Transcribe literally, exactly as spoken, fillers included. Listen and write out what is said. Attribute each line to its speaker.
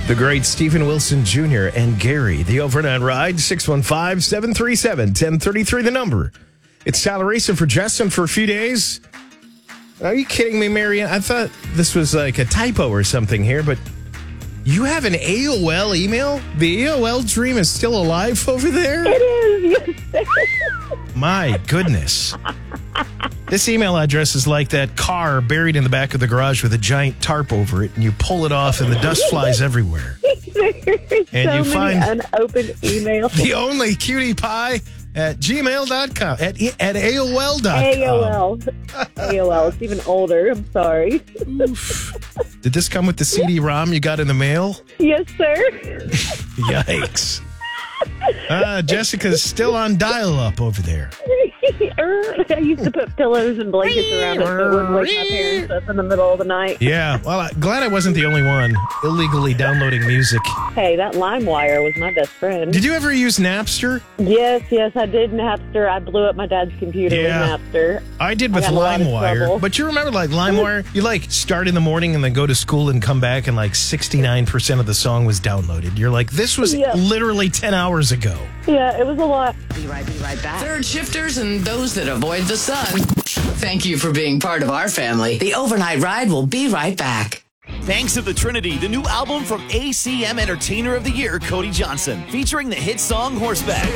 Speaker 1: The great Stephen Wilson Junior and Gary, the overnight ride, six one five, seven three seven, one zero three three, the number. It's Tyler racing for Justin for a few days. Are you kidding me, Marianne? I thought this was like a typo or something here, but you have an A O L email? The A O L dream is still alive over there?
Speaker 2: It is. Yes.
Speaker 1: My goodness. This email address is like that car buried in the back of the garage with a giant tarp over it, and you pull it off and the dust flies everywhere. And
Speaker 2: so
Speaker 1: you find
Speaker 2: many unopened emails.
Speaker 1: The only cutie pie at gmail dot com, at, at A O L dot com.
Speaker 2: A O L. A O L. It's even older. I'm sorry.
Speaker 1: Oof. Did this come with the C D ROM you got in the mail?
Speaker 2: Yes, sir.
Speaker 1: Yikes. Uh, Jessica's still on dial-up over there.
Speaker 2: I used to put pillows and blankets around it so it wouldn't wake my parents up in the middle of the night.
Speaker 1: Yeah, well, I'm glad I wasn't the only one illegally downloading music.
Speaker 2: Hey, that LimeWire was my best friend.
Speaker 1: Did you ever use Napster?
Speaker 2: Yes, yes, I did Napster. I blew up my dad's computer
Speaker 1: Yeah.
Speaker 2: with Napster.
Speaker 1: I did with
Speaker 2: I got in a lot of
Speaker 1: LimeWire.
Speaker 2: trouble.
Speaker 1: But you remember, like, LimeWire? You, like, start in the morning and then go to school and come back, and, like, sixty-nine percent of the song was downloaded. You're like, this was
Speaker 2: Yeah.
Speaker 1: literally ten hours ago.
Speaker 2: Yeah, it was a lot.
Speaker 3: Be right, be right back. Third shifters and those that avoid the sun. Thank you for being part of our family. The Overnight Ride will be right back.
Speaker 4: Banks of the Trinity, the new album from A C M Entertainer of the Year, Cody Johnson, featuring the hit song Horseback.